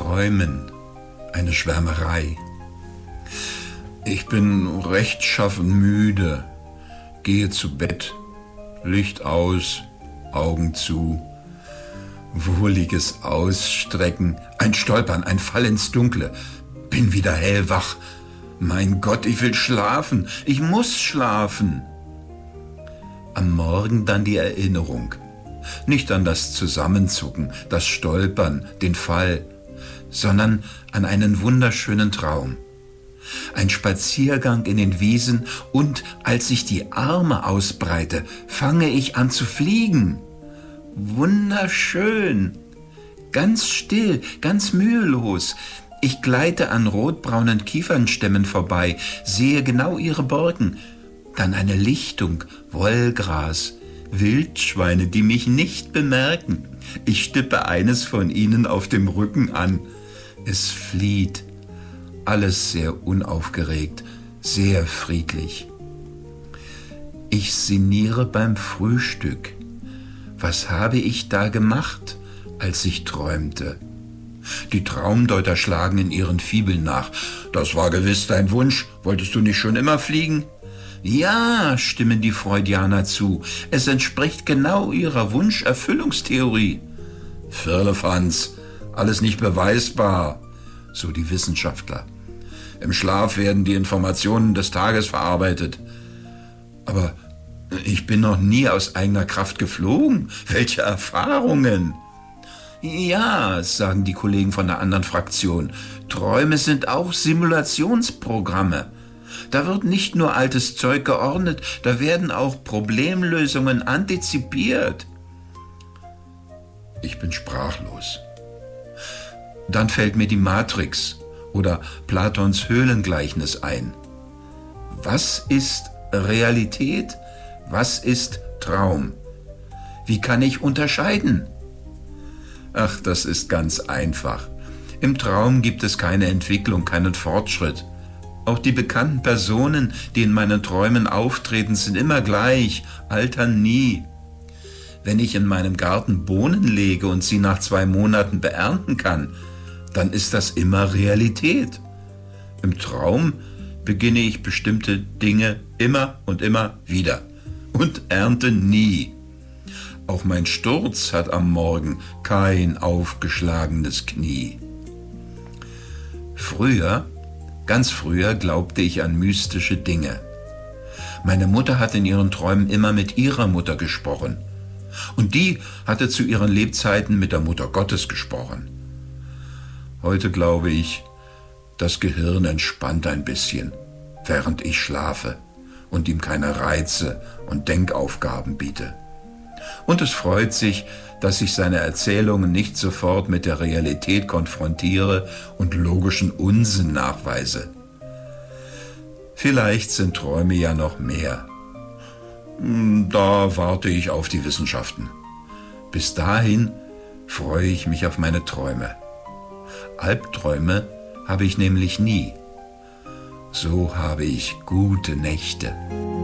Träumen, eine Schwärmerei. Ich bin rechtschaffen müde, gehe zu Bett, Licht aus, Augen zu, wohliges Ausstrecken, ein Stolpern, ein Fall ins Dunkle, bin wieder hellwach. Mein Gott, ich will schlafen, ich muss schlafen. Am Morgen dann die Erinnerung, nicht an das Zusammenzucken, das Stolpern, den Fall, sondern an einen wunderschönen Traum. Ein Spaziergang in den Wiesen und als ich die Arme ausbreite, fange ich an zu fliegen. Wunderschön, ganz still, ganz mühelos. Ich gleite an rotbraunen Kiefernstämmen vorbei, sehe genau ihre Borken. Dann eine Lichtung, Wollgras, Wildschweine, die mich nicht bemerken. Ich stippe eines von ihnen auf dem Rücken an. Es flieht. Alles sehr unaufgeregt, sehr friedlich. Ich sinniere beim Frühstück. Was habe ich da gemacht, als ich träumte? Die Traumdeuter schlagen in ihren Fibeln nach. Das war gewiss dein Wunsch. Wolltest du nicht schon immer fliegen? Ja, stimmen die Freudianer zu. Es entspricht genau ihrer Wunscherfüllungstheorie. Firlefanz, alles nicht beweisbar, so die Wissenschaftler. Im Schlaf werden die Informationen des Tages verarbeitet. Aber ich bin noch nie aus eigener Kraft geflogen. Welche Erfahrungen? Ja, sagen die Kollegen von der anderen Fraktion. Träume sind auch Simulationsprogramme. Da wird nicht nur altes Zeug geordnet, da werden auch Problemlösungen antizipiert. Ich bin sprachlos. Dann fällt mir die Matrix oder Platons Höhlengleichnis ein. Was ist Realität? Was ist Traum? Wie kann ich unterscheiden? Ach, das ist ganz einfach. Im Traum gibt es keine Entwicklung, keinen Fortschritt. Auch die bekannten Personen, die in meinen Träumen auftreten, sind immer gleich, altern nie. Wenn ich in meinem Garten Bohnen lege und sie nach 2 Monaten beernten kann, dann ist das immer Realität. Im Traum beginne ich bestimmte Dinge immer und immer wieder und ernte nie. Auch mein Sturz hat am Morgen kein aufgeschlagenes Knie. Ganz früher glaubte ich an mystische Dinge. Meine Mutter hat in ihren Träumen immer mit ihrer Mutter gesprochen. Und die hatte zu ihren Lebzeiten mit der Mutter Gottes gesprochen. Heute glaube ich, das Gehirn entspannt ein bisschen, während ich schlafe und ihm keine Reize und Denkaufgaben biete. Und es freut sich, dass ich seine Erzählungen nicht sofort mit der Realität konfrontiere und logischen Unsinn nachweise. Vielleicht sind Träume ja noch mehr. Da warte ich auf die Wissenschaften. Bis dahin freue ich mich auf meine Träume. Albträume habe ich nämlich nie. So habe ich gute Nächte.